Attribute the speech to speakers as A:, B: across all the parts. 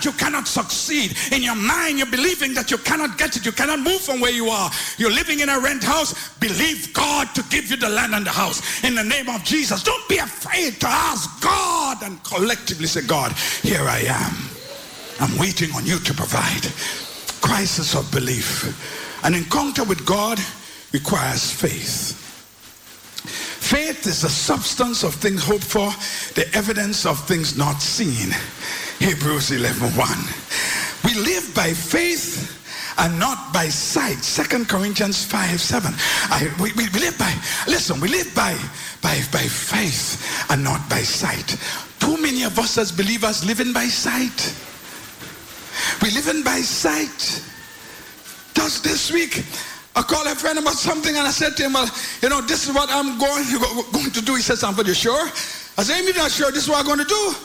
A: that you cannot succeed. In your mind, you're believing that you cannot get it. You cannot move from where you are. You're living in a rent house. Believe God to give you the land and the house. In the name of Jesus, don't be afraid to ask God and collectively say, God, here I am. I'm waiting on you to provide. Crisis of belief. An encounter with God requires faith. Faith is the substance of things hoped for, the evidence of things not seen. Hebrews 11:1. We live by faith and not by sight. 2 Corinthians 5:7. We live by, listen, we live by faith and not by sight. Too many of us as believers living by sight. We living by sight. Just this week, I called a friend about something and I said to him, well, this is what I'm going to do. He said, Sanford, you sure? I said, I'm not sure. This is what I'm going to do.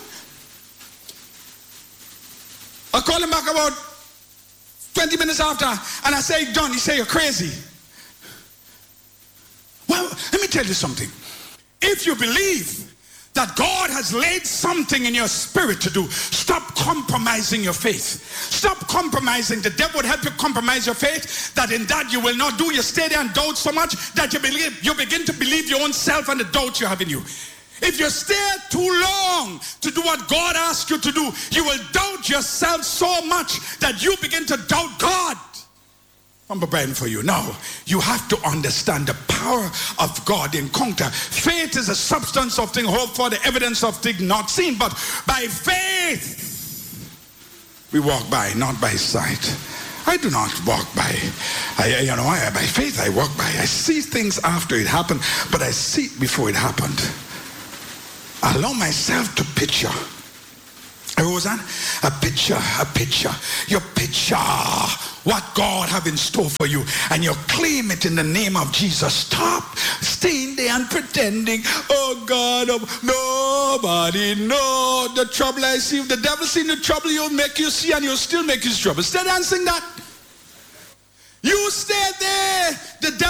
A: I called him back about 20 minutes after and I say, John, he said, you're crazy. Well, let me tell you something. If you believe that God has laid something in your spirit to do, stop compromising your faith. Stop compromising. The devil would help you compromise your faith, that in that you will not do. You stay there and doubt so much that you begin to believe your own self and the doubt you have in you. If you stay too long to do what God asked you to do, you will doubt yourself so much that you begin to doubt God. I'm praying for you. Now, you have to understand the power of God. The encounter. Faith is a substance of things hoped for, the evidence of things not seen. But by faith, we walk by, not by sight. I do not walk by. By faith I walk by. I see things after it happened, but I see it before it happened. I allow myself to picture. Roseanne, a picture. You picture what God have in store for you, and you claim it in the name of Jesus. Stop staying there and pretending, oh God, nobody know the trouble I see. If the devil seen the trouble, he'll make you see, and he'll still make his trouble. Stay there and sing that. You stay there. The devil